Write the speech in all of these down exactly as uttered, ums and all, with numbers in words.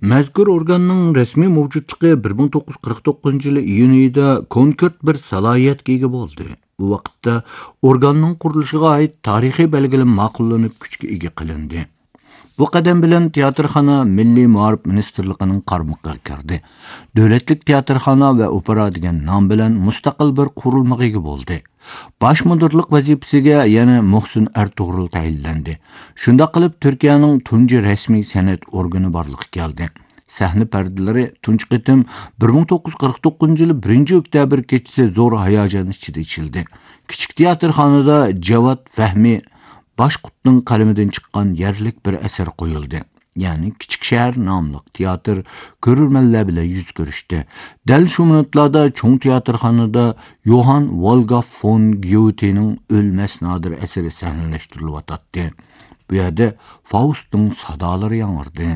Mazkur organning rasmiy mavjudligi bir ming to'qqiz yuz qirq to'qqizinchi yil iyun oyida konkret bir salohiyatga ega bo'ldi. Bu vaqtda organning qurilishiga oid tarixiy belgilar ma'qullanib kuchga ega qilindi. Bu qadam bilan teatrxona Milliy muarif ministerligining qarmoqqa kirdi. Davlatlik teatrxona va opera degan nom bilan mustaqil bir qurilmaga ega bo'ldi. Baş müdürlük vazifasiga yana Muhsin Ertuğrul tayinlandi. Shunda qilib Turkiyaning tunji rasmiy san'at organi borliqqa keldi. Sahna pardalari tunji qitim bir ming to'qqiz yuz qirq to'qqizinchi yil birinchi oktyabr kechasi zo'r hayajon ichida ichildi. Kichik teatrxonada Javad Fahmi Boshqutning qalamidan chiqqan yerlik bir asar qo'yildi. Yani Kichik shahar nomli teatr ko'rurmanlar bilan yuz ko'rishdi. Dal shu minutlarda cho'ng teatrxonada Johann Wolfgang von Goethening O'lmas nodir asari sahnalashtirilyotatdi. Bu yerda Faustning sadolari yangrdi.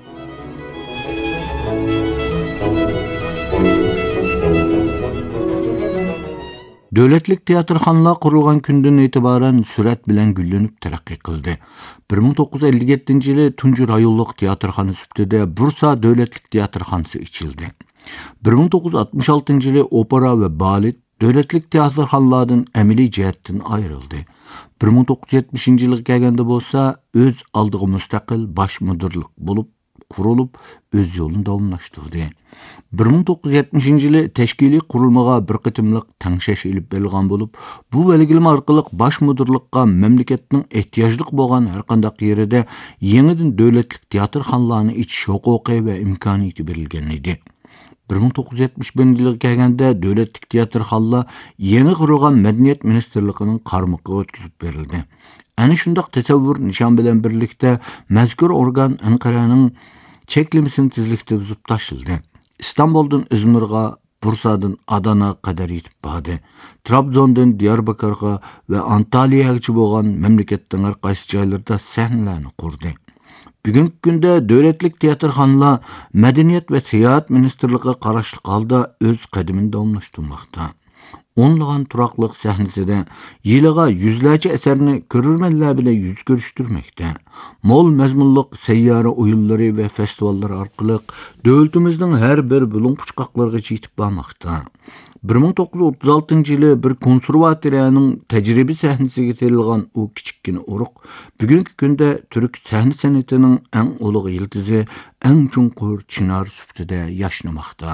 Davlatlik teatrxonalar qurilgan kundan e'tiboran surat bilan gullanib taraqqiy qildi. bir ming to'qqiz yuz ellik yettinchi yili tunji rayonlik teatrxona sifatida Bursa davlatlik teatrxonasi ichildi. bir ming to'qqiz yuz oltmish oltinchi yili opera va balet davlatlik teatrxonalardan amaliy jihatdan ayrildi. bir ming to'qqiz yuz yetmishinchi yilga kelganda bo'lsa, o'z oldiga mustaqil bosh mudirlik bo'lib qurilib, o'z yo'lini davomlashtirdi. bir ming to'qqiz yuz yetmishinchi yili tashkiliy qurilmaga bir qitimliq tangshash ilib berilgan bo'lib, bu belgilama orqali bosh mudirlikqa mamlakatning ehtiyojli bo'lgan har qanday yerida yangidan davlatlik teatrxonalarni ichish huquqi va imkoniyati berilgan edi. bir ming to'qqiz yuz yetmish birinchi yilga kelganda davlatlik teatrxonalar yangi qurilgan madaniyat ministerligining qarmoqiga o'tkazib berildi. Ana shundoq tasavvur nishon bilan birlikda mazkur organ Anqaraning cheklamasini tezlikda buzib tashildi. İstanbul'dan İzmir'ga, Bursa'dan Adana kadar yetib bordi. Trabzon'dan Diyarbakır'a ve Antalya'ga bo'lgan memleketning har qaysi joylarida sahnalarni qurdi. Bugungi kunda davlatlik teatrxonalar Madaniyat va Siyohat ministerligiga qarashli holda o'z qadamini davomlashtirmoqda. O'nlagan turaqliq sahnasida yiliga yuzlarcha asarni ko'rurmanlar bilan yuz ko'rishtirmoqda. Mol mazmunliq sayyora o'yinlari va festivallar orqali davlatimizning har bir bulunquchqoqlariga yetib bormoqda. bir ming to'qqiz yuz o'ttiz oltinchi yili bir konservatoriyaning tajriba sahnasiga terilgan u kichikkina urug' bugungi kunda turk sahna san'atining eng ulug' yildizi, eng chunqur chinor sifatida yashnamoqda.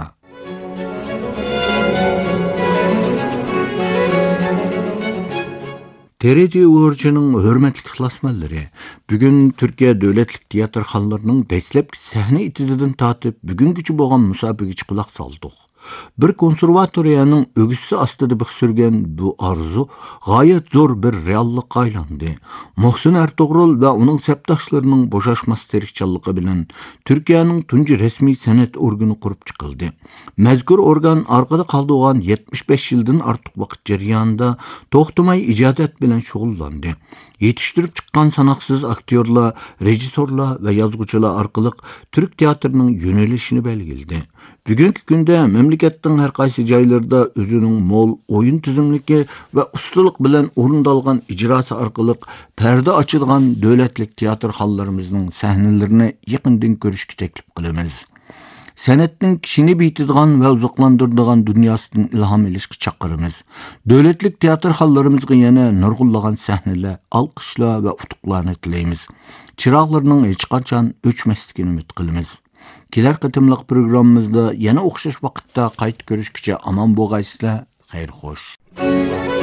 T R T o'rchining hurmatli ixlosmandlari, bugun Turkiya davlatlik teatrxonalarining dastlabki sahna itizidan tortib bugungacha bo'lgan musobaqaga quloq soldik. Bir konservatoriyaning o'g'isi ostida bir surgan bu orzu g'oyat zo'r bir reallikka aylandi. Muhsin Ertuğrul va uning sabdoshlarining bo'shashmas tirikchanligi bilan Turkiyaning tunji rasmiy san'at organi qurib chiqildi. Mazkur organ orqada qoldigan yetmish besh yildan ortiq vaqt jarayonida to'xtamay ijodiyat bilan shug'ullandi. Yetishtirib chiqqan sanoqsiz aktyorlar, rejissorlar va yozuvchilar orqali Türk teatrining yo'nalishini belgiladi. Bugungi kunda mamlakatning har qaysi joylarida o'zining mo'l o'yin tizimligi va ustalik bilan o'rindalgan ijrosi orqali parda ochilgan davlatlik teatrxonalarimizning sahnalarini yaqindan ko'rishga taklif qilamiz. San'atning kishini biyitadigan va uzoqlantiradigan dunyosidan ilhom olishga chaqiramiz. Davlatlik teatrxonalarimizga yana nurg'unlagan sahnalar, olqishlar va utuqlarni tilaymiz. Chiroqlarning hech qachon o'chmasligini umid qilamiz. Kelar qatimliq programmamizda yana o'xshash vaqtda qayta ko'rishguncha omon bo'lgaysizlar. Xayr xo'sh.